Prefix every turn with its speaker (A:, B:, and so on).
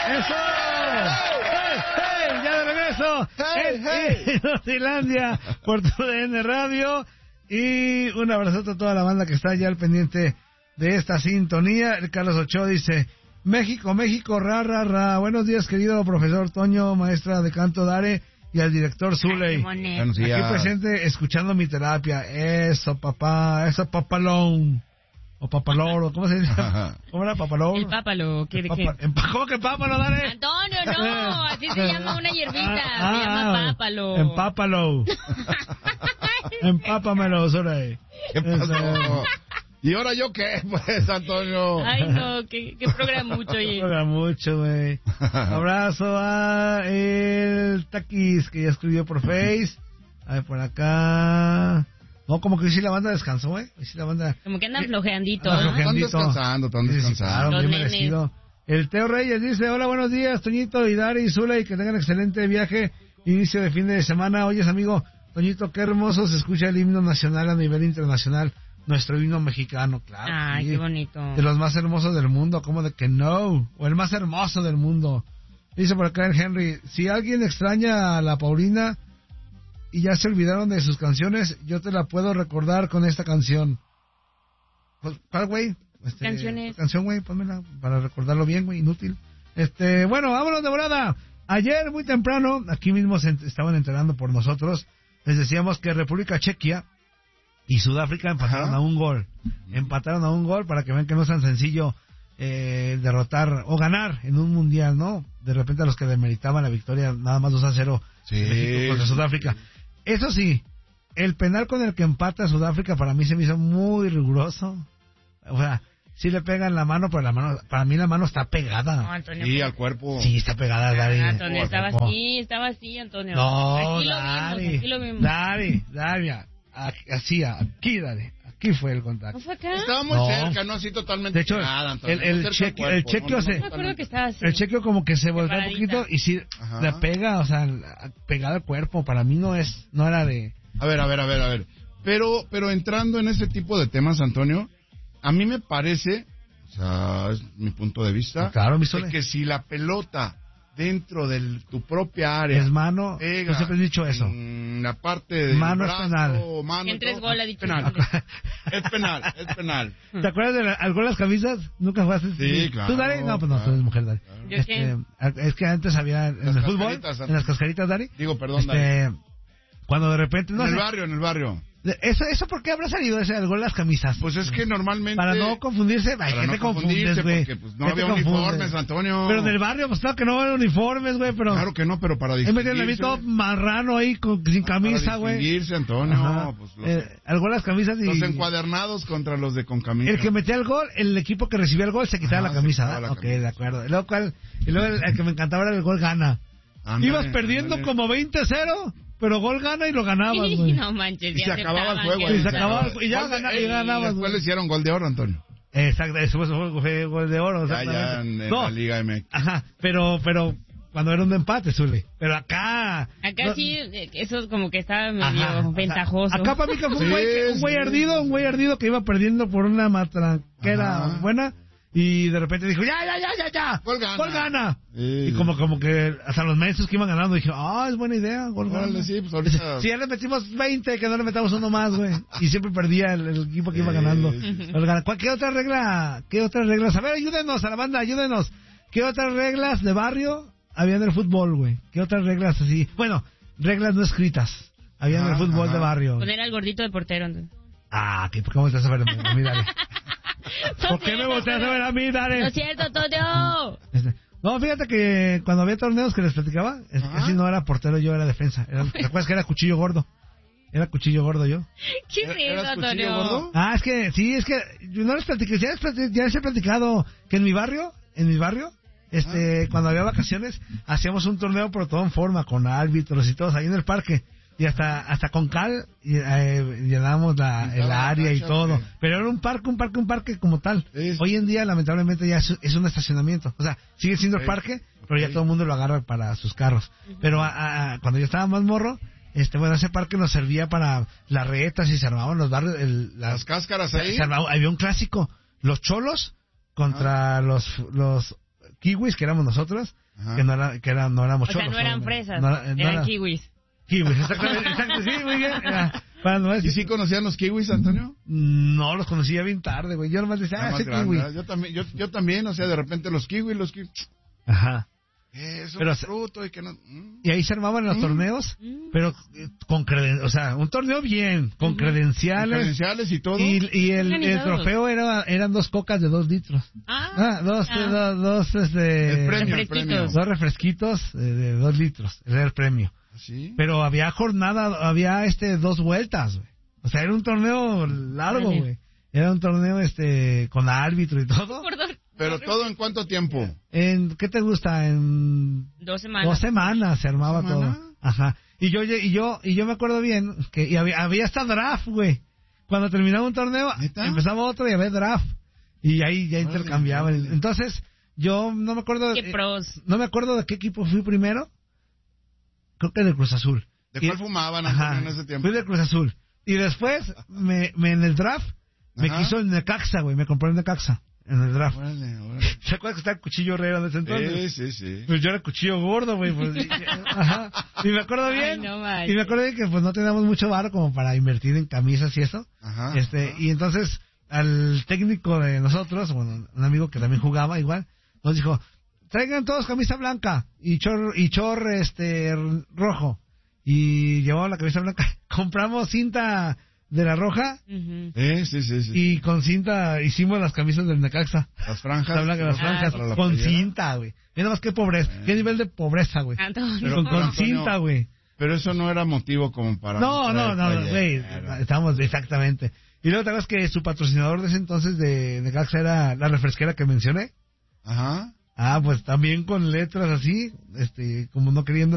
A: ¡Eso! ¡Hey! ¡Ya de regreso! En Nortilandia, por TUDN Radio. Y un abrazote a toda la banda que está ya al pendiente de esta sintonía. El Carlos Ochoa dice: México, México, ra, ra, ra. Buenos días, querido profesor Toño, maestra de canto Dare, y al director Zuley. Aquí presente, escuchando mi terapia. Eso, papá, eso, papalón. O papaloro, ¿cómo se dice? ¿Cómo era papaloro?
B: El pápalo, ¿qué?
A: ¿Cómo que pápalo, Dare?
B: Antonio, no, así se llama una hierbita, se llama pápalo.
A: Empápalo. Empápamelo, Zuley.
C: ¿Qué pasó? ¿Y ahora yo qué, pues, Antonio?
B: Ay, no, qué programucho, oye.
A: Programucho, güey. Abrazo a el Taquis, que ya escribió por Face. A ver, por acá. No, como que sí la banda descansó, güey. Sí la banda...
B: Como que andan flojeandito.
C: Están descansando.
A: Claro, bien merecido. El Teo Reyes dice: hola, buenos días, Toñito, y Dari y Zula, y que tengan excelente viaje, inicio de fin de semana. Oyes, amigo, Toñito, qué hermoso se escucha el himno nacional a nivel internacional. Nuestro himno mexicano, claro.
B: Ay,
A: sí,
B: qué bonito.
A: De los más hermosos del mundo, ¿cómo de que no? O el más hermoso del mundo. Dice por acá el Henry: si alguien extraña a la Paulina y ya se olvidaron de sus canciones, yo te la puedo recordar con esta canción. Pues, ¿cuál, güey?
B: Canciones.
A: Canción, güey, pónmela para recordarlo bien, güey, inútil. Bueno, vámonos de volada. Ayer, muy temprano, aquí mismo se estaban enterando por nosotros, les decíamos que República Chequia y Sudáfrica empataron a un gol. Empataron a un gol para que vean que no es tan sencillo derrotar o ganar en un mundial, ¿no? De repente a los que demeritaban la victoria, nada más 2-0 México contra Sudáfrica. Eso sí, el penal con el que empata Sudáfrica para mí se me hizo muy riguroso. O sea, sí le pegan la mano, pero la mano, para mí la mano está pegada.
B: No, Antonio.
C: Sí, al cuerpo.
A: Sí, está pegada, Dari.
B: Antonio, estaba así, Antonio.
A: No,
B: aquí lo vimos.
A: Dari, así, aquí, Dari. Aquí fue el contacto.
B: ¿No fue acá?
C: Estaba muy cerca, no así totalmente.
A: De hecho,
C: nada, Antonio,
A: el chequio
B: me acuerdo que estaba así.
A: El chequio como que se voltea un poquito y sí le pega, o sea, pegada al cuerpo. Para mí no era de...
C: A ver. Pero entrando en ese tipo de temas, Antonio, a mí me parece, o sea, es mi punto de vista,
A: claro,
C: de que si la pelota dentro de tu propia área
A: es mano,
C: pega,
A: yo siempre he dicho eso.
C: La parte de
A: mano brazo, es penal.
C: Mano,
B: en 3 goles ha dicho.
C: Es penal.
A: ¿Te acuerdas del gol las camisas? ¿Nunca jugaste?
C: Sí, claro.
A: ¿Tú, Dari? No, pues no, tú eres mujer, Dari.
B: Claro.
A: Es que antes había en el fútbol, en las cascaritas, Dari.
C: Digo, perdón, Dari.
A: Cuando de repente...
C: En el barrio.
A: ¿Eso por qué habrá salido ese del gol las camisas?
C: Pues es que normalmente...
A: Para no confundirse, hay gente confundirse, güey.
C: Porque pues, no había uniformes, Antonio.
A: Pero en el barrio, pues claro que no había uniformes, güey, pero...
C: Claro que no, pero para distinguirse...
A: Me metieron a mí todo marrano ahí, sin camisa, güey.
C: Para distinguirse, Antonio. Pues,
A: el gol las camisas y...
C: Los encuadernados contra los de con camisa.
A: El que metía el gol, el equipo que recibía el gol se quitaba la camisa, ¿no? Ok, de acuerdo. Y luego el que me encantaba era el gol gana. Ibas perdiendo como 20-0... Pero gol gana y lo ganabas, güey.
B: No manches,
C: y se acababa el juego.
A: Y ya ganabas.
C: Después le hicieron gol de oro, Antonio.
A: Exacto, eso fue gol de oro.
C: Ya en la Liga MX.
A: Ajá, pero cuando era un empate, Zule. Pero acá
B: sí, eso como que estaba medio ventajoso.
A: Acá para mí que fue un güey ardido que iba perdiendo por una matranquera buena. Y de repente dijo, ya. Gol gana. Y como que hasta los meses que iban ganando, dije, es buena idea, gol gana.
C: Sí, pues ahorita...
A: Si ya le metimos 20, que no le metamos uno más, güey. Y siempre perdía el equipo que iba ganando. ¿Qué otra regla? A ver, ayúdenos a la banda, ayúdenos. ¿Qué otras reglas de barrio había en el fútbol, güey? ¿Qué otras reglas así? Bueno, reglas no escritas había en el fútbol de barrio.
B: Poner al gordito de portero.
A: ¿Cómo estás a ver a mí, dale? ¿Por qué me volteas a ver a mí, Dare?
B: No es cierto, Toño.
A: No, fíjate que cuando había torneos que les platicaba, así no era portero, yo era defensa. ¿Te acuerdas que era cuchillo gordo? Era cuchillo gordo yo.
B: ¿Qué es eso, Toño?
A: Es que yo no les platiqué, ya les he platicado que en mi barrio, cuando había vacaciones, hacíamos un torneo pero todo en forma, con árbitros y todos ahí en el parque. Y hasta con cal llenábamos el área y todo. Pero era un parque como tal. Hoy en día, lamentablemente, ya es un estacionamiento. O sea, sigue siendo el parque, pero ya todo el mundo lo agarra para sus carros. Pero cuando yo estaba más morro, ese parque nos servía para las retas y se armaban los barrios.
C: Las cáscaras ahí.
A: Había un clásico. Los cholos contra los kiwis, que éramos nosotros,
C: Ajá.
A: no éramos
B: O sea,
A: cholos,
B: no eran
A: obviamente.
B: fresas,
A: No
B: eran
A: era-
B: kiwis.
A: Kiwis, exactamente, sí, muy bien. Para no
C: ¿Y
A: decir-
C: sí conocían los kiwis, Antonio?
A: No, los conocía bien tarde, güey. Yo nomás decía,
C: Nada más
A: ese
C: grande,
A: kiwi.
C: ¿verdad? Yo también, o sea, de repente los kiwis,
A: Ajá.
C: es un
A: Pero,
C: fruto y que no...
A: Y ahí se armaban los torneos, pero con o sea, un torneo bien, con credenciales.
C: credenciales y todo.
A: Y el
B: Organizados.
A: trofeo eran 2 cocas de 2 litros. Dos,
C: El premio,
B: refresquitos.
A: dos refresquitos de 2 litros. Era el premio.
C: ¿Sí?
A: Pero había jornada, había 2 vueltas, güey. O sea, era un torneo largo,
B: Vale.
A: güey. Era un torneo con árbitro y todo.
B: Por
C: Pero todo en cuánto tiempo.
A: ¿Qué te gusta? En
B: 2 semanas.
A: 2 semanas se armaba
C: ¿2 semanas?
A: todo. Ajá. Y yo me acuerdo bien que había hasta draft, güey. Cuando terminaba un torneo,
C: ¿Neta?
A: empezaba otro y había draft. Y ahí ya
C: Órale,
A: intercambiaban.
C: órale.
A: Entonces, yo no me acuerdo.
B: Qué pros.
A: No me acuerdo de qué equipo fui primero. Creo que de Cruz Azul.
C: ¿De
A: Y-
C: cuál fumaban,
A: Ajá.
C: Antonio, en ese tiempo?
A: Fui de Cruz Azul. Y después, en el draft, me
C: Ajá.
A: quiso el Necaxa, güey. Me compró el Necaxa en el draft.
C: Órale, órale.
A: ¿Se acuerdas que estaba el cuchillo Herrera en ese entonces?
C: Sí.
A: Pues yo era cuchillo gordo, güey. Pues, ajá. Y me acuerdo bien.
B: Ay, no manches.
A: Y me acuerdo bien que pues no teníamos mucho varo como para invertir en camisas y eso.
C: Ajá.
A: Y entonces al técnico de nosotros, bueno, un amigo que también jugaba igual, nos dijo, traigan todos camisa blanca y chor rojo. Y llevamos la camisa blanca. Compramos cinta de la roja
B: Ujú.
C: Sí.
A: y con cinta hicimos las camisas del Necaxa.
C: Las franjas.
A: La blanca, las franjas,
C: para la
A: con
C: playera.
A: cinta, güey. Mira más qué pobreza, qué nivel de pobreza, güey.
B: Antonio.
C: Pero-
A: Con
C: Antonio,
A: cinta, güey.
C: Pero eso no era motivo como para...
A: No,
C: traer
A: güey.
C: playera.
A: Estamos, exactamente. Y luego te acuerdas que su patrocinador de ese entonces de Necaxa era la refresquera que mencioné.
C: Ajá.
A: Pues también con letras así, como no queriendo